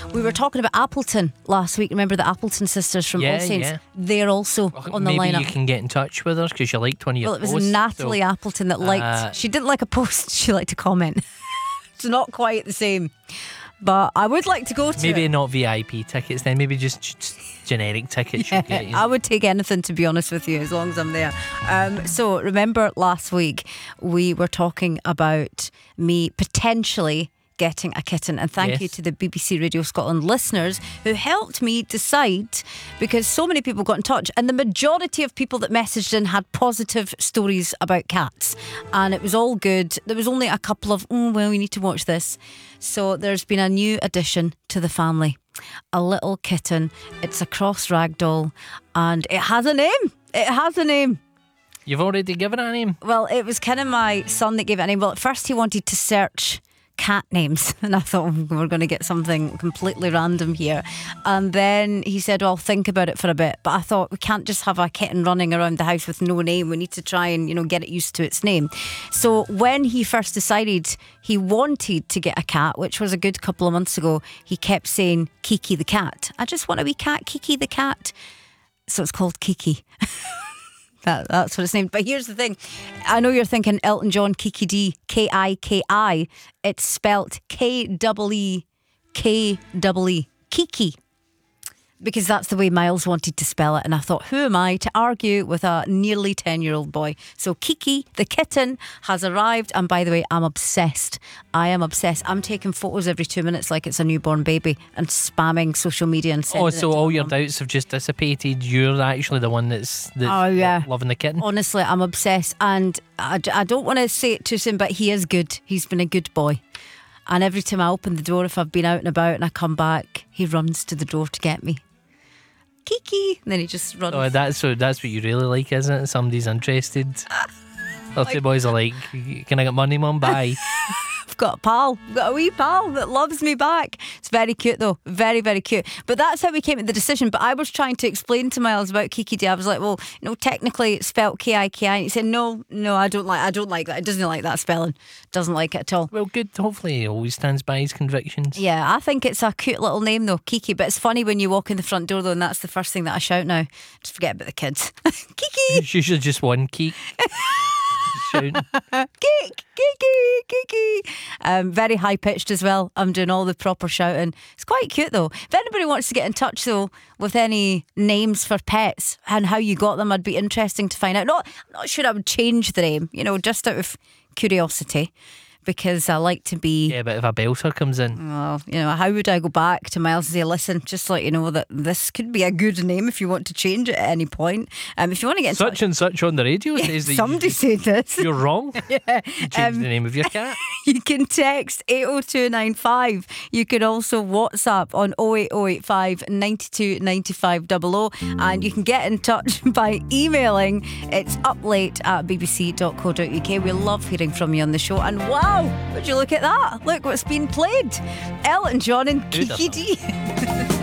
We were talking about Appleton last week. Remember the Appleton sisters from All Saints? Yeah. They're also on the Maybe lineup. you can get in touch with us because you liked one of your Well, it was posts. Natalie Appleton that liked. She didn't like a post. She liked to comment. It's not quite the same. But I would like to go to Maybe it. not VIP tickets then, maybe just generic tickets. Yeah, you get, you know. I would take anything, to be honest with you, as long as I'm there. So remember last week we were talking about me potentially getting a kitten, and thank you to the BBC Radio Scotland listeners who helped me decide, because so many people got in touch and the majority of people that messaged in had positive stories about cats and it was all good. There was only a couple of well, we need to watch this. So there's been a new addition to the family, a little kitten. It's a cross ragdoll and it has a name. You've already given it a name? Well, it was kind of my son that gave it a name. Well, at first he wanted to search cat names and I thought we're going to get something completely random here, and then he said, well, I'll think about it for a bit. But I thought we can't just have a kitten running around the house with no name. We need to try and get it used to its name. So when he first decided he wanted to get a cat, which was a good couple of months ago, he kept saying Kiki the cat. I just want a wee cat, Kiki the cat. So it's called Kiki. That's what it's named. But here's the thing. I know you're thinking Elton John, Kiki D, Kiki. It's spelt K-E-E-K-E-E. Kiki. Because that's the way Miles wanted to spell it. And I thought, who am I to argue with a nearly 10-year-old boy? So Kiki, the kitten, has arrived. And by the way, I'm obsessed. I am obsessed. I'm taking photos every 2 minutes like it's a newborn baby and spamming social media and sending so all your doubts have just dissipated. You're actually the one that's loving the kitten. Honestly, I'm obsessed. And I don't want to say it too soon, but he is good. He's been a good boy. And every time I open the door, if I've been out and about and I come back, he runs to the door to get me. Kiki, and then he just runs. Oh, that's what you really like, isn't it? Somebody's interested. Other boys are like, can I get money, Mum? Bye. I've got a pal. I've got a wee pal that loves me back. It's very cute though. Very, very cute. But that's how we came to the decision. But I was trying to explain to Miles about Kiki D. I was like, well, technically it's spelled K-I-K-I. And he said, no, I don't like that. It doesn't like that spelling. Doesn't like it at all. Well, good. Hopefully he always stands by his convictions. Yeah, I think it's a cute little name though, Kiki. But it's funny when you walk in the front door though, and that's the first thing that I shout now. Just forget about the kids. Kiki! She should just one Keek. Kiki. Very high pitched as well. I'm doing all the proper shouting. It's quite cute though. If anybody wants to get in touch though with any names for pets and how you got them, I'd be interesting to find out. I'm not sure I would change the name, just out of curiosity, because I like to be. Yeah, but if a belter comes in. Well, how would I go back to Miles and say, listen, just let you know that this could be a good name if you want to change it at any point. If you want to get in such touch. and such on the radio says that somebody said this. You're wrong. Yeah. You change the name of your cat. You can text 80295. You can also WhatsApp on 08085 92 95 00, and you can get in touch by emailing. It's uplate@bbc.co.uk. We love hearing from you on the show. And wow, would you look at that? Look what's been played. Elton John and Kiki D.